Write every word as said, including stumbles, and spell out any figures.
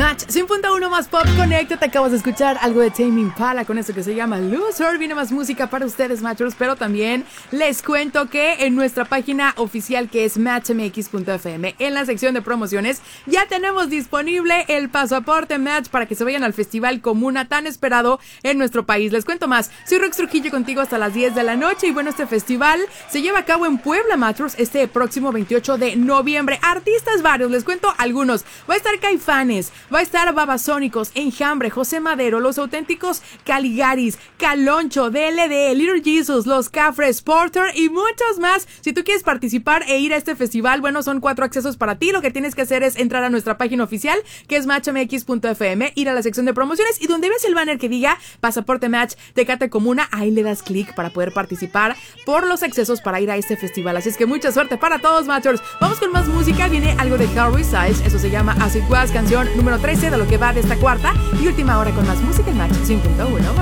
Match cien punto uno más Pop Connect. Te acabas de escuchar algo de Tame Impala con esto que se llama Loser. Viene más música para ustedes, Matchers, pero también les cuento que en nuestra página oficial, que es match m x punto f m, en la sección de promociones, ya tenemos disponible el pasaporte Match para que se vayan al Festival Comuna tan esperado en nuestro país. Les cuento más. Soy Rox Trujillo contigo hasta las diez de la noche y bueno, este festival se lleva a cabo en Puebla, Matchers, este próximo veintiocho de noviembre. Artistas varios, les cuento algunos. Va a estar Caifanes, va a estar Babasónicos, Enjambre, José Madero, Los Auténticos Caligaris, Caloncho, D L D, Little Jesus, Los Cafres, Porter y muchos más. Si tú quieres participar e ir a este festival, bueno, son cuatro accesos para ti. Lo que tienes que hacer es entrar a nuestra página oficial, que es match m x punto f m, ir a la sección de promociones y donde ves el banner que diga Pasaporte Match Tecate Comuna, ahí le das clic para poder participar por los accesos para ir a este festival. Así es que mucha suerte para todos, Matchers. Vamos con más música. Viene algo de Harry Styles, eso se llama As It Was, canción número trece de lo que va de esta cuarta y última hora con más música en Match cien punto uno.